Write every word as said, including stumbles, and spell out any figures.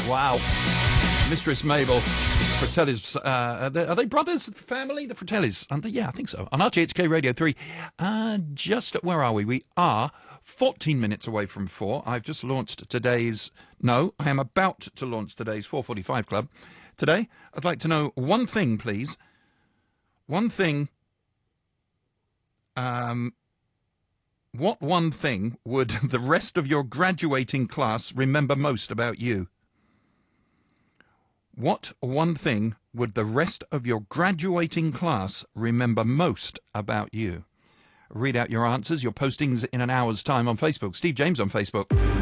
Wow. Mistress Mabel, Fratellis, uh, are, they, are they brothers, family? The Fratellis? And yeah, I think so. On R T H K Radio three, uh, just, where are we? We are fourteen minutes away from four. I've just launched today's, no, I am about to launch today's four forty-five Club. Today, I'd like to know one thing, please. One thing, um, what one thing would the rest of your graduating class remember most about you? What one thing would the rest of your graduating class remember most about you? Read out your answers, your postings in an hour's time on Facebook. Steve James on Facebook.